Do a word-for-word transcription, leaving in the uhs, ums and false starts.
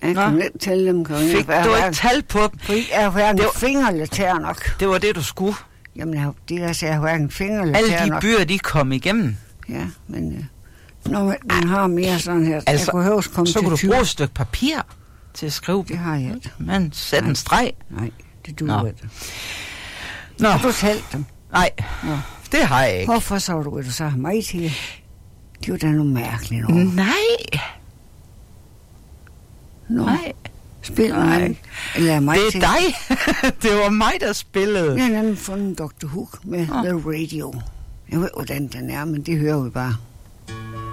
Jeg kunne ikke tælle dem. Kan Fik jeg, du jeg, ikke tal på dem? For jeg har hverken Det var- fingre eller tæer nok. Det var det, du skulle. Jamen, jeg, det er altså, jeg har hverken fingre eller Alle tæer de nok. byer, de kom igennem. Ja, men øh, når man, man har mere sådan her, Altså, jeg kunne høres komme så til kunne du tyve. bruge et stykke papir til at skrive. Det har jeg ikke. Men sæt en streg. Nej, det Nå. duer ikke. Nå, Har du talt dem? nej, Nå. det har jeg ikke. Hvorfor så du, at du så har mig til? Det var da noget mærkeligt noget. Nej, Nå, nej. spiller Nej. man? Eller er mig Det til? er dig. Det var mig, der spillede. Jeg har nemlig fundet doktor Hook med Nå. The Radio. Jeg ved, hvordan den er, men det hører vi bare.